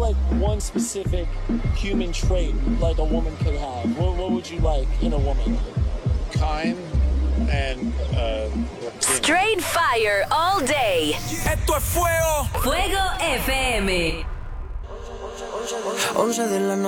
like one specific human trait like a woman could have? What would you like in a woman? Kind and Straight fire all day. Esto es fuego. Fuego FM. 11 de la noche.